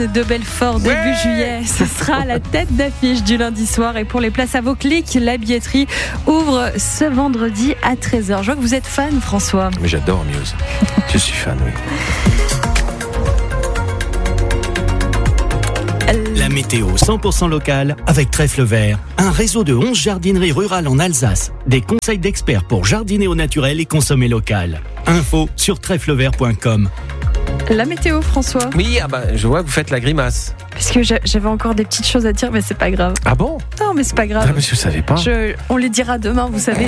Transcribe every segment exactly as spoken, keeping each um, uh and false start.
de Belfort début Ouais juillet. Ce sera la tête d'affiche du lundi soir. Et pour les places à vos clics, la billetterie ouvre ce vendredi à treize heures. Je vois que vous êtes fan, François. Mais j'adore Muse. Je suis fan, oui. La météo cent pour cent locale avec Trèfle Vert, un réseau de onze jardineries rurales en Alsace. Des conseils d'experts pour jardiner au naturel et consommer local. Info sur trèfle vert point com. La météo, François. Oui, ah bah, je vois que vous faites la grimace. Parce que j'avais encore des petites choses à dire, mais c'est pas grave. Ah bon ? Non, mais c'est pas grave. Ah, mais je savais pas. Je, on les dira demain, vous savez.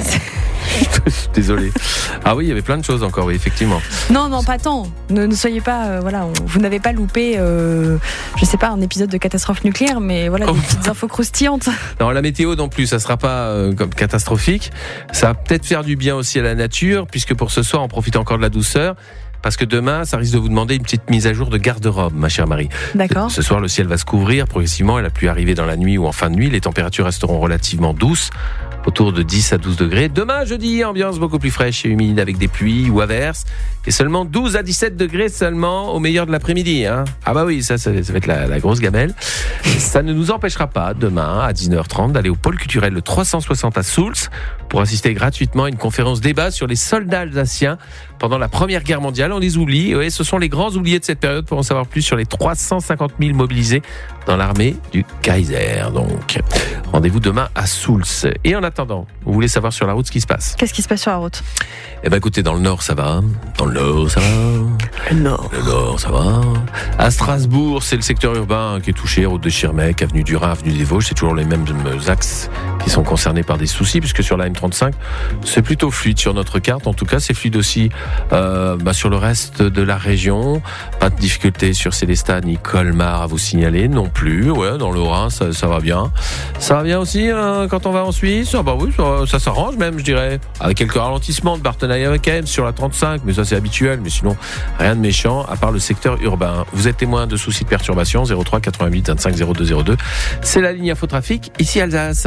Désolé. Ah oui, il y avait plein de choses encore, oui, effectivement. Non, non, pas tant. Ne, ne soyez pas, euh, voilà, on, vous n'avez pas loupé, euh, je sais pas, un épisode de catastrophe nucléaire, mais voilà, Oh. des petites infos croustillantes. Non, la météo non plus, ça sera pas euh, comme catastrophique. Ça va peut-être faire du bien aussi à la nature, puisque pour ce soir, on profite encore de la douceur. Parce que demain, ça risque de vous demander une petite mise à jour de garde-robe, ma chère Marie. D'accord. Ce soir, le ciel va se couvrir progressivement et la pluie arriver dans la nuit ou en fin de nuit. Les températures resteront relativement douces, autour de dix à douze degrés. Demain, jeudi, ambiance beaucoup plus fraîche et humide avec des pluies ou averses. Et seulement douze à dix-sept degrés seulement au meilleur de l'après-midi. Hein. Ah bah oui, ça, ça, ça va être la, la grosse gamelle. Ça ne nous empêchera pas, demain, à dix-neuf heures trente, d'aller au pôle culturel le trois cent soixante à Soultz pour assister gratuitement à une conférence débat sur les soldats alsaciens pendant la Première Guerre mondiale. On les oublie. Oui, ce sont les grands oubliés de cette période pour en savoir plus sur les trois cent cinquante mille mobilisés dans l'armée du Kaiser. Donc, rendez-vous demain à Soultz. Et en attendant, vous voulez savoir sur la route ce qui se passe ? Qu'est-ce qui se passe sur la route ? Eh ben écoutez, dans le nord ça va, dans le nord ça va, Le Nord. le nord ça va. À Strasbourg, c'est le secteur urbain qui est touché, route de Schirmeck, avenue du Rhin, avenue des Vosges, c'est toujours les mêmes axes qui sont concernés par des soucis, puisque sur la M trente-cinq, c'est plutôt fluide sur notre carte. En tout cas, c'est fluide aussi euh, bah, sur le reste de la région. Pas de difficulté sur Célestat ni Colmar à vous signaler non plus. Ouais, dans le Rhin, ça, ça va bien. Ça va bien aussi hein, quand on va en Suisse. Ah bah oui, ça, ça s'arrange même, je dirais, avec quelques ralentissements de partenariat avec M sur la trente-cinq, mais ça c'est habituel. Mais sinon, rien de méchant à part le secteur urbain. Vous êtes témoin de soucis de perturbation, zéro trois quatre-vingt-huit vingt-cinq zéro deux zéro deux. C'est la ligne Infotrafic, ici Alsace.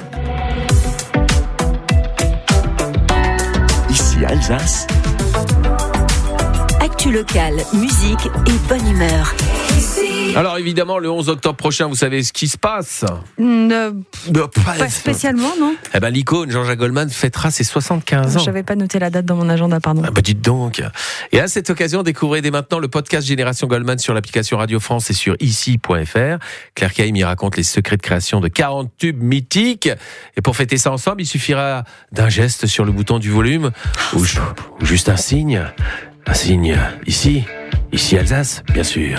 Ici Alsace. Actu locale, musique et bonne humeur. Alors évidemment, le onze octobre prochain, vous savez ce qui se passe ? Ne, Bah, Pas spécialement, non ? Eh ben l'icône Jean-Jacques Goldman fêtera ses soixante-quinze ans. J'avais pas noté la date dans mon agenda, pardon. Ah bah dites donc. Et à cette occasion, découvrez dès maintenant le podcast Génération Goldman sur l'application Radio France et sur ici point f r. Claire Caïm y raconte les secrets de création de quarante tubes mythiques. Et pour fêter ça ensemble, il suffira d'un geste sur le bouton du volume ou, ou juste un signe. Un signe ici, ici Alsace, bien sûr.